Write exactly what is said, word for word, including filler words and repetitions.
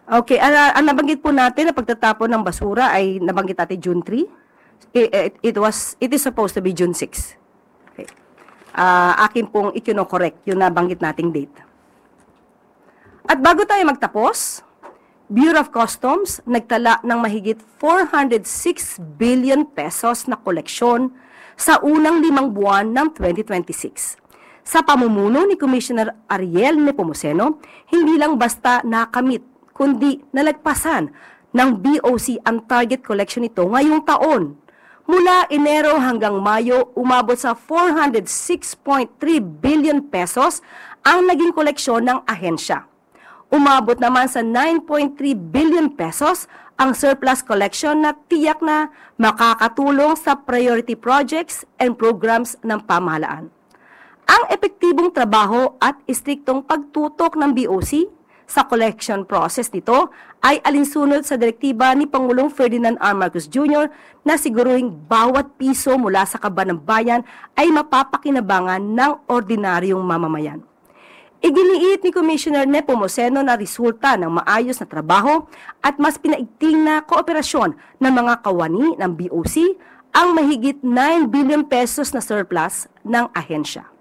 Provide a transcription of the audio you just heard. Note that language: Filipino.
Okay, ang, ang nabanggit po natin na pagtatapon ng basura ay nabanggit natin June three. It, it, it was it is supposed to be June six. Okay. Uh, akin pong ikino-correct yung nabanggit nating date. At bago tayo magtapos, Bureau of Customs nagtala ng mahigit four hundred six billion pesos na koleksyon sa unang limang buwan ng twenty twenty-six. Sa pamumuno ni Commissioner Ariel Nepomuceno, hindi lang basta nakamit, kundi nalagpasan ng B O C ang target collection nito ngayong taon. Mula Enero hanggang Mayo, umabot sa four hundred six point three billion pesos ang naging koleksyon ng ahensya. Umabot naman sa nine point three billion pesos ang surplus collection na tiyak na makakatulong sa priority projects and programs ng pamahalaan. Ang epektibong trabaho at istriktong pagtutok ng B O C sa collection process nito ay alinsunod sa direktiba ni Pangulong Ferdinand R. Marcos Junior na siguruhing bawat piso mula sa kaban ng bayan ay mapapakinabangan ng ordinaryong mamamayan. Iginiit ni Commissioner Nepomuceno na resulta ng maayos na trabaho at mas pinaigting na kooperasyon ng mga kawani ng B O C ang mahigit nine billion pesos na surplus ng ahensya.